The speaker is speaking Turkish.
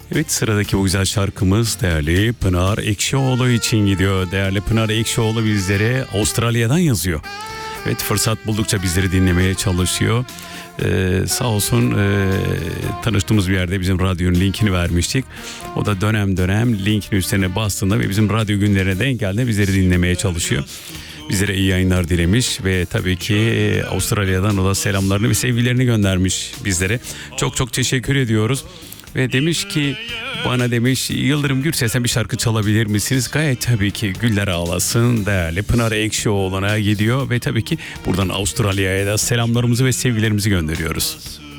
Evet, sıradaki bu güzel şarkımız değerli Pınar Ekşioğlu için gidiyor. Değerli Pınar Ekşioğlu bizlere Avustralya'dan yazıyor. Evet, fırsat buldukça bizleri dinlemeye çalışıyor. Sağ olsun, tanıştığımız bir yerde bizim radyonun linkini vermiştik. O da dönem dönem linkin üstüne bastığında ve bizim radyo günlerine denk geldiğinde bizleri dinlemeye çalışıyor. Bizlere iyi yayınlar dilemiş ve tabii ki Avustralya'dan o da selamlarını ve sevgilerini göndermiş bizlere. Çok çok teşekkür ediyoruz. Ve demiş ki bana, demiş, Yıldırım Gürses'ten bir şarkı çalabilir misiniz? Gayet tabii ki, Güller Ağlasın değerli Pınar Ekşioğlu'na gidiyor ve tabii ki buradan Avustralya'ya da selamlarımızı ve sevgilerimizi gönderiyoruz.